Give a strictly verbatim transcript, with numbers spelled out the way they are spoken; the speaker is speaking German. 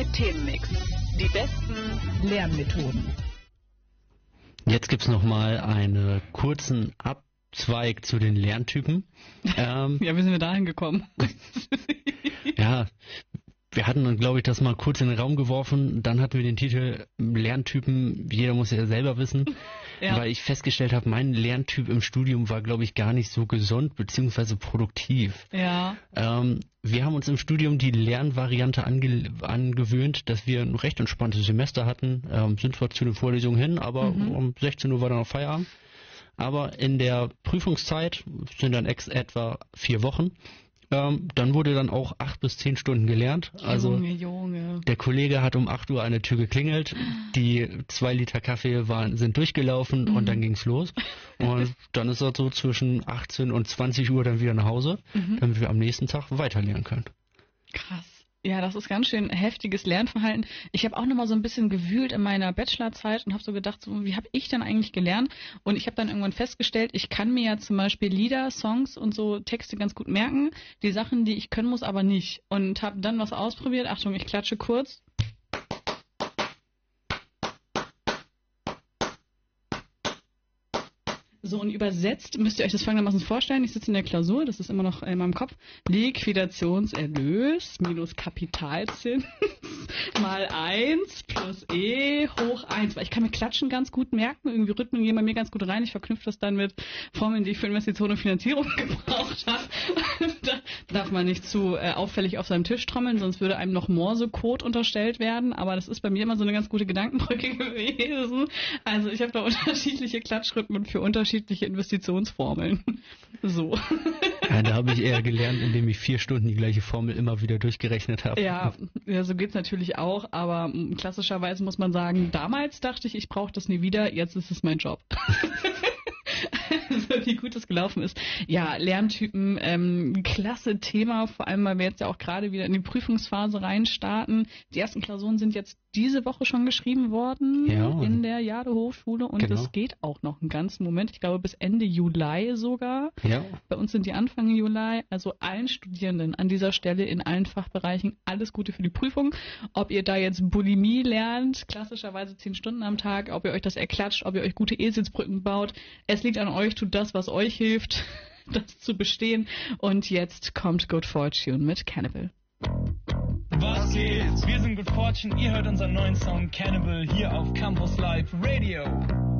Themenmix. Die besten Lernmethoden. Jetzt gibt's noch mal einen kurzen Abzweig zu den Lerntypen. Ähm, ja, wie sind wir dahin gekommen? ja, wir hatten dann, glaube ich, das mal kurz in den Raum geworfen. Dann hatten wir den Titel Lerntypen, jeder muss ja selber wissen. Ja. Weil ich festgestellt habe, mein Lerntyp im Studium war, glaube ich, gar nicht so gesund bzw. produktiv. Ja. Ähm, wir haben uns im Studium die Lernvariante ange- angewöhnt, dass wir ein recht entspanntes Semester hatten. Ähm, sind zwar zu den Vorlesungen hin, aber mhm. um sechzehn Uhr war dann noch Feierabend. Aber in der Prüfungszeit sind dann ex- etwa vier Wochen. Ähm, dann wurde dann auch acht bis zehn Stunden gelernt. Also Junge, Junge. Der Kollege hat um acht Uhr an der Tür geklingelt, die zwei Liter Kaffee waren, sind durchgelaufen mhm. und dann ging's los. Und dann ist er so zwischen achtzehn und zwanzig Uhr dann wieder nach Hause, mhm. damit wir am nächsten Tag weiterlernen können. Krass. Ja, das ist ganz schön heftiges Lernverhalten. Ich habe auch noch mal so ein bisschen gewühlt in meiner Bachelorzeit und habe so gedacht, so, wie habe ich denn eigentlich gelernt? Und ich habe dann irgendwann festgestellt, ich kann mir ja zum Beispiel Lieder, Songs und so Texte ganz gut merken. Die Sachen, die ich können muss, aber nicht. Und habe dann was ausprobiert. Achtung, ich klatsche kurz. So, und übersetzt müsst ihr euch das folgendermaßen vorstellen. Ich sitze in der Klausur, das ist immer noch in meinem Kopf. Liquidationserlös minus Kapitalzins mal eins plus E hoch eins. Weil ich kann mir Klatschen ganz gut merken. Irgendwie Rhythmen gehen bei mir ganz gut rein. Ich verknüpfe das dann mit Formeln, die ich für Investitionen und Finanzierung gebraucht habe. Da darf man nicht zu äh, auffällig auf seinem Tisch trommeln, sonst würde einem noch Morsecode unterstellt werden. Aber das ist bei mir immer so eine ganz gute Gedankenbrücke gewesen. Also ich habe da unterschiedliche Klatschrhythmen für unterschiedliche Investitionsformeln. So. Ja, da habe ich eher gelernt, indem ich vier Stunden die gleiche Formel immer wieder durchgerechnet habe. Ja, ja, so geht's natürlich auch, aber klassischerweise muss man sagen, damals dachte ich, ich brauche das nie wieder, jetzt ist es mein Job. Also, wie gut es gelaufen ist. Ja, Lerntypen, ähm, klasse Thema, vor allem, weil wir jetzt ja auch gerade wieder in die Prüfungsphase reinstarten. Die ersten Klausuren sind jetzt diese Woche schon geschrieben worden ja, in der Jade Hochschule und genau. Das geht auch noch einen ganzen Moment. Ich glaube bis Ende Juli sogar. Ja. Bei uns sind die Anfang Juli. Also allen Studierenden an dieser Stelle in allen Fachbereichen alles Gute für die Prüfung. Ob ihr da jetzt Bulimie lernt, klassischerweise zehn Stunden am Tag, ob ihr euch das erklatscht, ob ihr euch gute Eselsbrücken baut. Es liegt an euch, tut das, was euch hilft, das zu bestehen. Und jetzt kommt Good Fortune mit Cannibal. Was geht? Wir sind Good Fortune, ihr hört unseren neuen Song Cannibal hier auf Campus Live Radio.